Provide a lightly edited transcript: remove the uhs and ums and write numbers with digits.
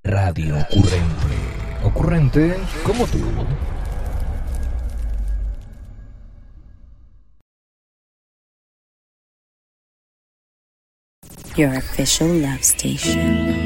Radio Ocurrente. Ocurrente como tú. Your official love station.